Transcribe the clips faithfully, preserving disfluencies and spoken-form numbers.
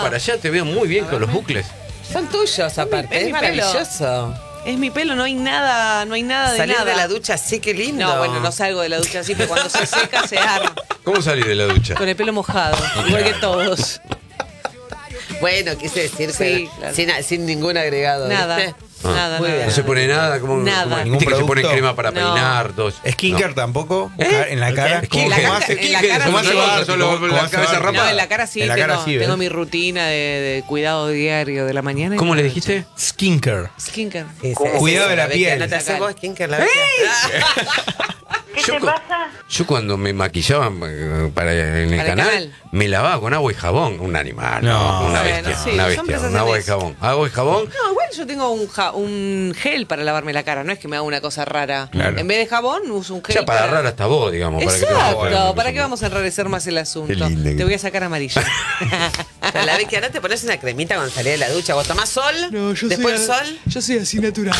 para allá, te veo muy bien con los bucles. Son tuyos aparte, Es es, mi maravilloso. Es mi pelo, no hay nada, no hay nada de Salir nada. de la ducha, sí, qué lindo. No, bueno, no salgo de la ducha así, pero cuando se seca se arma. ¿Cómo salís de la ducha? Con el pelo mojado, igual que todos. Bueno, quise decir, Sí, pero claro. sin, sin ningún agregado. Nada, ¿viste? Ah. nada, Muy nada. bien. No se pone nada, como, Nada. como ¿Ningún viste que se pone producto? crema para No. peinar, dos. Skinker No. tampoco. ¿Eh? En la cara. ¿El qué? Como En la que cara- más- en la cara como no. hace Bart, Solo como- la como hace cabeza Bart. rapada. No, en la cara sí, En la tengo, cara sí, ¿ves? tengo mi rutina de, de cuidado diario de la mañana. y ¿Cómo de le la noche. dijiste? Skinker. Skincare. Sí, sí, Cuidado sí, de la Becky, piel. ¿No te haces vos, Skinker, la ¡Eh! Becky? ¿Qué Yo te cu- pasa? Yo cuando me maquillaba eh, para en el Para el canal, canal. me lavaba con agua y jabón. Un animal, No. no, una Bueno, bestia, sí, una los bestia, hombres un hacen agua y eso. jabón. Agua y jabón. No, igual yo tengo un, ja- un gel para lavarme la cara, no es que me haga una cosa rara. Claro. En vez de jabón uso un gel. Ya para agarrar hasta vos, digamos. Para que te Exacto, vayas ¿para qué vamos a enrarecer más el asunto? Qué lindo que- Te voy a sacar amarillo. Pero la Becky, ahora te pones una cremita cuando salís de la ducha. ¿Vos tomás sol? Después el sol. Yo soy así natural.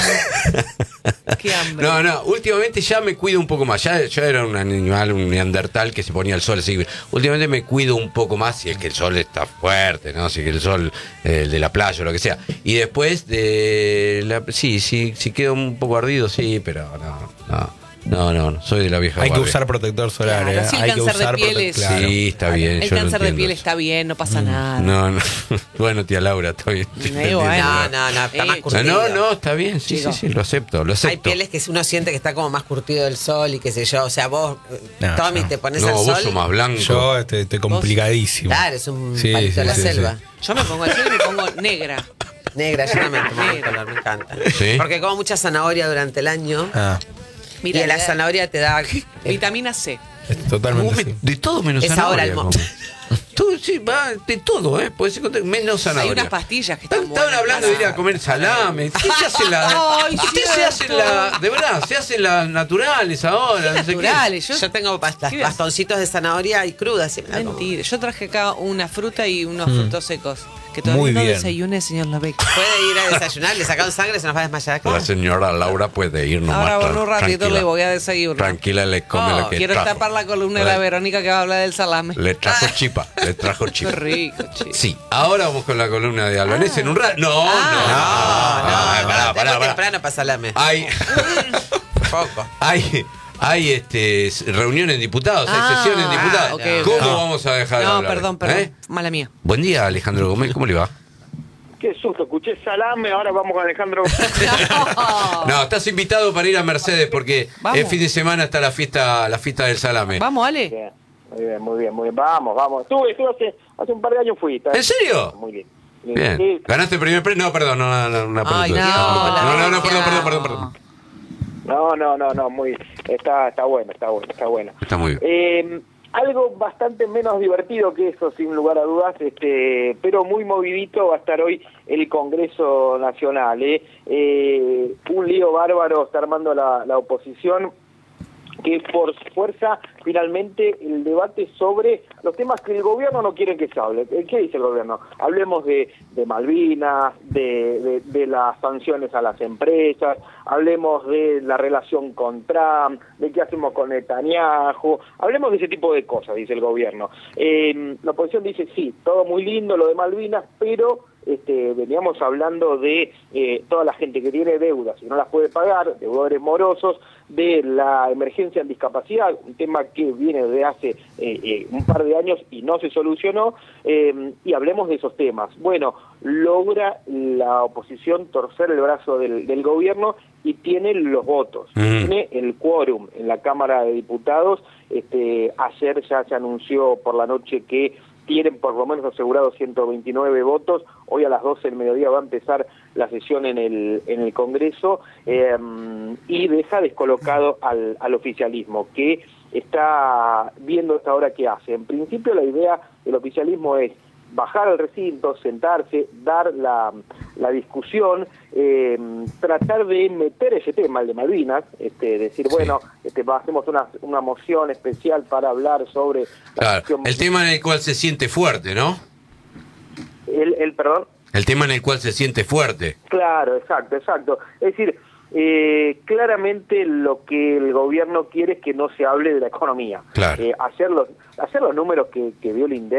Qué hambre. No, no, últimamente ya me cuido un poco más. Ya, ya era un animal, un neandertal que se ponía el sol así. Últimamente me cuido un poco más si es que el sol está fuerte, ¿no? Si es que el sol eh, el de la playa o lo que sea. Y después de la, sí, sí, si quedo un poco ardido, sí, pero no, no. No, no, no, soy de la vieja Hay que guardia. usar protector solar. Claro, eh. sí, el Hay que cáncer de usar piel prote- es- claro. Sí, está bien. El yo lo cáncer de entiendo piel eso. está bien, no pasa nada. No, no. Bueno, tía Laura, está bien. Eh, bueno. No, no, no, está Eh, más no, curtido. No, no, está bien, sí, Chico. sí, sí, lo acepto, lo Hay acepto. pieles que uno siente que está como más curtido del sol y qué sé yo. O sea, vos, No, Tommy, no. te pones No, al vos sol. sos más blanco. Yo este, estoy complicadísimo. Claro, es un Sí, palito de sí, la sí, selva. sí. Yo me pongo al sol y me pongo negra. Negra, yo no me tomo el Negra. color, me encanta. ¿Sí? Porque como mucha zanahoria durante el año. Ah, y la la- zanahoria te da. Vitamina C. es totalmente Vos me- así. de todo menos Es ahora zanahoria. el mo- come. Todo, sí, va, de todo, ¿eh? Puede ser contra- menos zanahoria. Hay unas pastillas que Están- están Estaban buenas. hablando de ir a comer salame. ¿Qué se hace la.? Ay, ¿Qué se cierto. hacen la.? De verdad, se hacen las naturales ahora. No sé qué. Naturales. Yo, Yo tengo bast- ¿Qué ves? bastoncitos de zanahoria y crudas. Sí, me la como. Mentira. Yo traje acá una fruta y unos Mm. frutos secos. Que todavía Muy no bien. desayuné, señor Labec. Puede ir a desayunar, le sacaron sangre, se nos va a desmayar acá. La señora Laura puede ir nomás. Ahora tra- en un ratito tranquila. le voy a desayunar. Tranquila, le come Oh, lo que quiero trajo. tapar la columna de la Le- Verónica que va a hablar del salame. Le trajo chipa, le trajo Qué chipa. rico, chico. Sí, ahora vamos con la columna de Albanés en un rato. No, no, no, No, no, no, pará, no, pará, tengo pará. temprano para salame. Hay, Poco. hay, hay este, reuniones de diputados, hay Ah, sesiones de diputados. ok, ¿Cómo ok. vamos a dejar de No, hablar? perdón, perdón. ¿Eh? Mala mía. Buen día, Alejandro Gómez, ¿cómo le va? Qué susto, escuché salame, ahora vamos con Alejandro. No, estás invitado para ir a Mercedes porque Vamos. el fin de semana está la fiesta, la fiesta del salame. Vamos, Ale. Bien, muy bien, muy bien, muy bien. Vamos, vamos. Estuve, estuve hace, hace un par de años fui. está- ¿En serio? Muy bien. Bien. Sí. ¿Ganaste el primer premio? No, perdón, no, no, no, una Ay, pelotudez. no, no, la no, no, bestia. perdón, perdón, perdón, perdón. No, no, no, no, muy está, está bueno, está bueno, está bueno. Está muy bien. Eh, algo bastante menos divertido que eso, sin lugar a dudas, este, pero muy movidito va a estar hoy el Congreso Nacional. ¿eh? Eh, un lío bárbaro está armando la, la oposición, que por fuerza finalmente el debate sobre los temas que el gobierno no quiere que se hable. ¿Qué dice el gobierno? Hablemos de, de Malvinas, de, de, de las sanciones a las empresas, hablemos de la relación con Trump, de qué hacemos con Netanyahu, hablemos de ese tipo de cosas, dice el gobierno. Eh, la oposición dice, sí, todo muy lindo lo de Malvinas, pero este, veníamos hablando de eh, toda la gente que tiene deudas y no las puede pagar, deudores morosos, de la emergencia en discapacidad, un tema que viene de hace eh, eh, un par de años y no se solucionó, eh, y hablemos de esos temas. Bueno, logra la oposición torcer el brazo del, del gobierno y tiene los votos, Mm. tiene el quórum en la Cámara de Diputados. Este, ayer ya se anunció por la noche que tienen por lo menos asegurados ciento veintinueve votos. Hoy a las doce del mediodía va a empezar la sesión en el en el Congreso, eh, y deja descolocado al, al oficialismo, que está viendo hasta ahora qué hace. En principio la idea del oficialismo es bajar al recinto, sentarse, dar la, la discusión, eh, tratar de meter ese tema, el de Malvinas, este, decir, Sí. bueno, este, hacemos una, una moción especial para hablar sobre... la Claro, cuestión- el tema en el cual se siente fuerte, ¿no? el, el perdón. El tema en el cual se siente fuerte. Claro, exacto, exacto. Es decir, eh, claramente lo que el gobierno quiere es que no se hable de la economía. Claro. Eh, hacer, los, hacer los números que, que dio el INDEC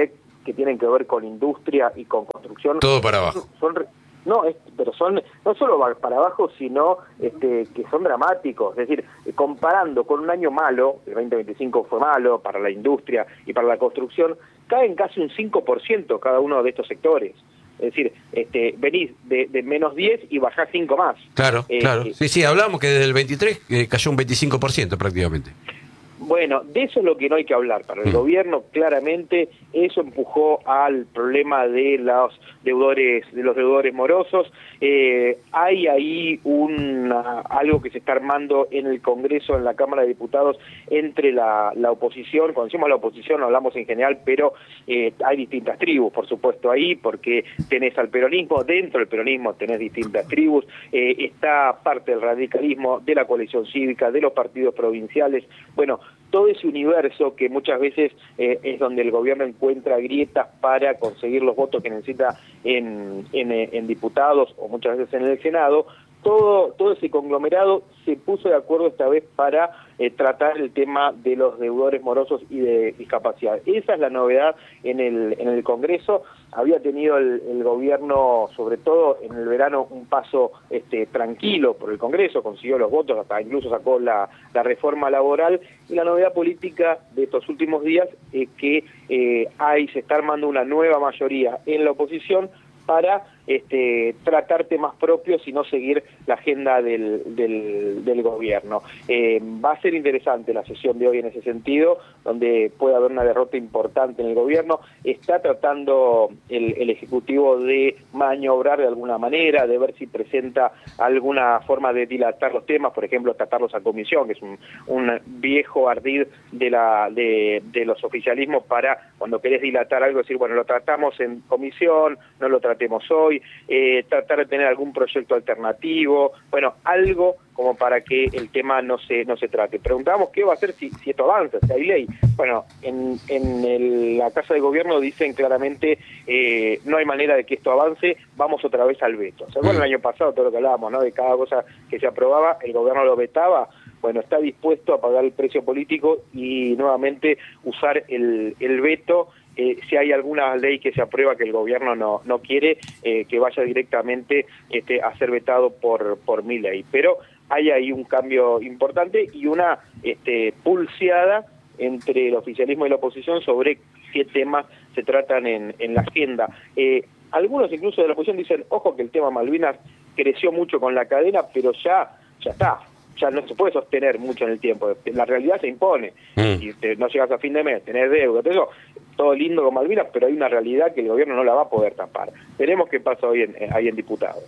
que tienen que ver con industria y con construcción. Todo para abajo. Son, no, es, pero son no solo para abajo, sino este, que son dramáticos. Es decir, comparando con un año malo, el veinte veinticinco fue malo para la industria y para la construcción, caen casi un cinco por ciento cada uno de estos sectores. Es decir, este, venís de, de menos diez y bajás cinco más. Claro, Eh, claro. eh, Sí, sí, hablamos que desde el veintitrés eh, cayó un veinticinco por ciento prácticamente. Bueno, de eso es lo que no hay que hablar. Para el Mm. gobierno, claramente, eso empujó al problema de los deudores, de los deudores morosos. Eh, hay ahí una, algo que se está armando en el Congreso, en la Cámara de Diputados, entre la, la oposición. Cuando decimos la oposición, hablamos en general, pero eh, hay distintas tribus, por supuesto, ahí, porque tenés al peronismo, dentro del peronismo tenés distintas tribus, eh, está parte del radicalismo, de la coalición cívica, de los partidos provinciales. Bueno, todo ese universo que muchas veces eh, es donde el gobierno encuentra grietas para conseguir los votos que necesita en, en, en diputados o muchas veces en el Senado, todo, todo ese conglomerado se puso de acuerdo esta vez para eh, tratar el tema de los deudores morosos y de discapacidad. Esa es la novedad en el, en el Congreso. Había tenido el, el gobierno, sobre todo en el verano, un paso este, tranquilo por el Congreso, consiguió los votos, hasta incluso sacó la, la reforma laboral, y la novedad política de estos últimos días es que eh, ahí se está armando una nueva mayoría en la oposición para este, tratar temas propios y no seguir la agenda del, del, del gobierno. Eh, va a ser interesante la sesión de hoy en ese sentido, donde puede haber una derrota importante en el gobierno. Está tratando el, el Ejecutivo de maniobrar de alguna manera, de ver si presenta alguna forma de dilatar los temas, por ejemplo, tratarlos a comisión, que es un, un viejo ardid de, la, de, de los oficialismos para, cuando querés dilatar algo, decir, bueno, lo tratamos en comisión, no lo tratemos hoy, eh, tratar de tener algún proyecto alternativo, bueno, algo como para que el tema no se no se trate. Preguntábamos qué va a hacer si, si esto avanza, si hay ley. Bueno, en, en el, la Casa de Gobierno dicen claramente eh, no hay manera de que esto avance, vamos otra vez al veto. ¿Se acuerdan el año pasado todo lo que hablábamos, ¿no? De cada cosa que se aprobaba, el gobierno lo vetaba? Bueno, está dispuesto a pagar el precio político y nuevamente usar el, el veto. Eh, si hay alguna ley que se aprueba que el gobierno no no quiere, eh, que vaya directamente este, a ser vetado por, por mi ley. Pero hay ahí un cambio importante y una este, pulseada entre el oficialismo y la oposición sobre qué temas se tratan en, en la agenda. Eh, algunos incluso de la oposición dicen, ojo que el tema Malvinas creció mucho con la cadena, pero ya, ya está. Ya no se puede sostener mucho en el tiempo, la realidad se impone, mm. y te, no llegas a fin de mes, tenés deuda, todo eso, todo lindo con Malvinas, pero hay una realidad que el gobierno no la va a poder tapar. Veremos qué pasa hoy en, ahí en diputados.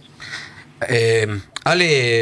Eh, Ale,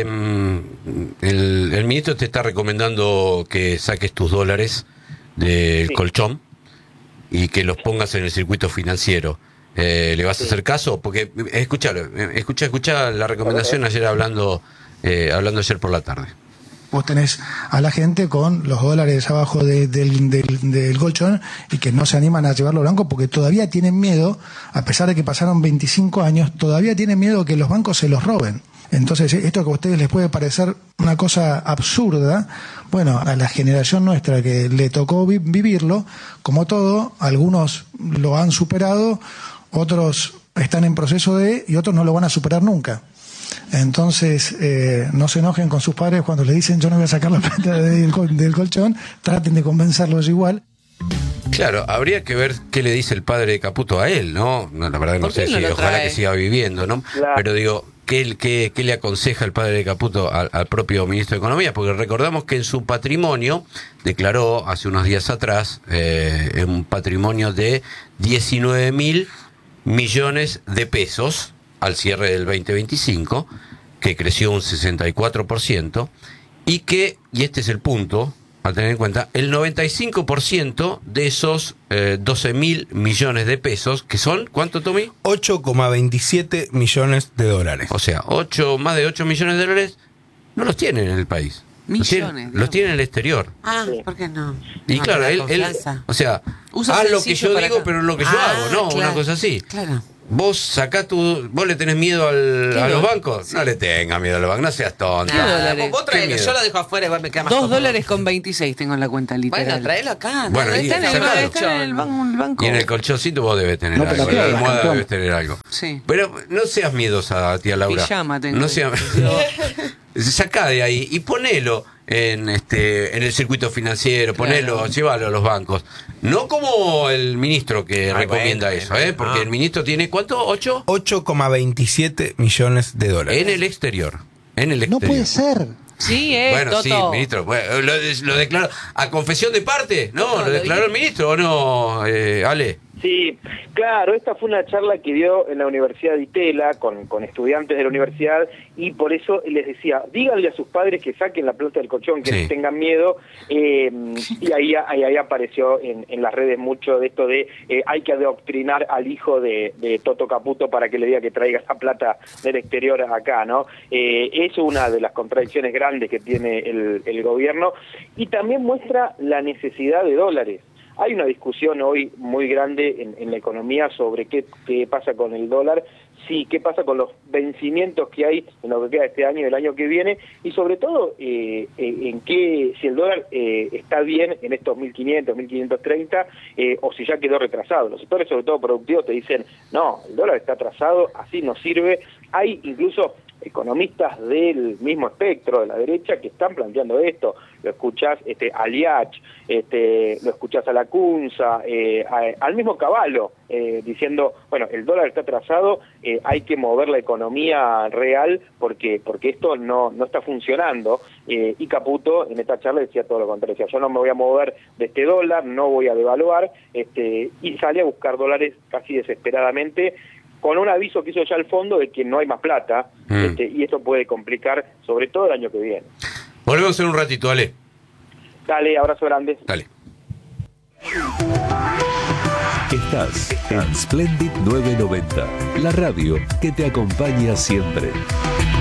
el, el ministro te está recomendando que saques tus dólares del sí. colchón y que los pongas en el circuito financiero. Eh, ¿Le vas sí. a hacer caso? Porque, escuchalo, escucha, escucha la recomendación ayer hablando... Eh, hablando ayer por la tarde. Vos tenés a la gente con los dólares abajo de, del, del, del colchón y que no se animan a llevarlo blanco porque todavía tienen miedo, a pesar de que pasaron veinticinco años, todavía tienen miedo que los bancos se los roben. Entonces, esto que a ustedes les puede parecer una cosa absurda, bueno, a la generación nuestra que le tocó vi- vivirlo, como todo, algunos lo han superado, otros están en proceso de, y otros no lo van a superar nunca. Entonces, eh, no se enojen con sus padres cuando le dicen yo no voy a sacar la plata del, col- del colchón, traten de convencerlos igual. Claro, habría que ver qué le dice el padre de Caputo a él, ¿no? No, la verdad que no sé si, no ojalá que siga viviendo, ¿no? Claro. Pero digo, ¿qué, qué, ¿qué le aconseja el padre de Caputo al, al propio ministro de Economía? Porque recordamos que en su patrimonio declaró hace unos días atrás eh, un patrimonio de diecinueve mil millones de pesos al cierre del veinte veinticinco, que creció un sesenta y cuatro por ciento, y que, y este es el punto a tener en cuenta, el noventa y cinco por ciento de esos eh, doce mil millones de pesos, que son, ¿cuánto, Tommy? ocho coma veintisiete millones de dólares. O sea, ocho, más de ocho millones de dólares no los tienen en el país. Millones. Los tienen, los tienen en el exterior. Ah, ¿por qué no? Y no, claro, él, él, o sea, haz lo que yo digo, pero lo que yo ah, hago, ¿no? Claro, una cosa así. Claro. Vos sacás tu. ¿Vos le tenés miedo al, a los bancos? Sí. No le tengas miedo a los bancos, no seas tonto. ¿Qué dólares? Vos traelo, Qué miedo. yo lo dejo afuera, igual me queda más Dos cómodo. dólares con veintiséis tengo en la cuenta literal. Bueno, traelo acá. Bueno, no, y está en el sacalo. Está en el banco. ban- el banco. Y en el colchoncito vos debes tener No te algo. la En la pierdas, almohada campeón. debes tener algo. Sí. Pero no seas miedosa, tía Laura. Pijama tengo. No seas. Sacá de ahí y ponelo en este en el circuito financiero, ponelo, Claro. llévalo a los bancos. No como el ministro que Ay, recomienda bueno, eso, ¿eh? Porque ah. el ministro tiene, ¿cuánto? ¿Ocho? ocho coma veintisiete millones de dólares. En el exterior. En el No exterior. puede ser. Sí, eh, Bueno, Toto. sí, ministro. Bueno, lo, lo declaró. ¿A confesión de parte? No, No, ¿lo lo declaró el dije. ministro o no, eh, Ale? Sí, claro, esta fue una charla que dio en la Universidad de Itela con, con estudiantes de la universidad y por eso les decía, díganle a sus padres que saquen la pelota del colchón, que Sí. no tengan miedo, eh, y ahí, ahí, ahí apareció en, en las redes mucho de esto de eh, hay que adoctrinar al hijo de, de Toto Caputo para que le diga que traiga esa plata del exterior acá, ¿no? Eh, es una de las contradicciones grandes que tiene el, el gobierno y también muestra la necesidad de dólares. Hay una discusión hoy muy grande en, en la economía sobre qué, qué pasa con el dólar, sí, qué pasa con los vencimientos que hay en lo que queda este año y el año que viene, y sobre todo eh, eh, en qué, si el dólar eh, está bien en estos mil quinientos, mil quinientos treinta, eh, o si ya quedó retrasado. Los sectores, sobre todo productivos, te dicen, no, el dólar está atrasado, así no sirve. Hay incluso economistas del mismo espectro de la derecha que están planteando esto. Lo escuchás este, a Liach, este, lo escuchás a Lacunza, eh, a- al mismo Cavallo, eh, diciendo, bueno, el dólar está atrasado, eh, hay que mover la economía real porque porque esto no, no está funcionando. Eh, y Caputo en esta charla decía todo lo contrario, decía, yo no me voy a mover de este dólar, no voy a devaluar, este, y sale a buscar dólares casi desesperadamente, con un aviso que hizo ya al fondo de que no hay más plata, Mm. este, y esto puede complicar sobre todo el año que viene. Volvemos en un ratito, Ale. Dale, abrazo grande. Dale. Estás en Splendid novecientos noventa, la radio que te acompaña siempre.